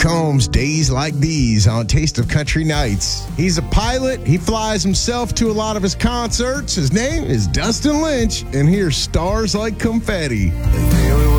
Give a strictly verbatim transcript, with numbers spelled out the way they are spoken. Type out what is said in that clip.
Combs, Days Like These on Taste of Country Nights. He's a pilot. He flies himself to a lot of his concerts. His name is Dustin Lynch, and here's Stars Like Confetti.